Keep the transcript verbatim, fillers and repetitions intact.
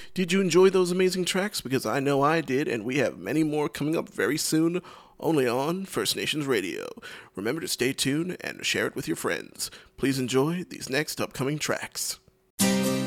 Did you enjoy those amazing tracks? Because I know I did, and we have many more coming up very soon, only on First Nations Radio. Remember to stay tuned and share it with your friends. Please enjoy these next upcoming tracks.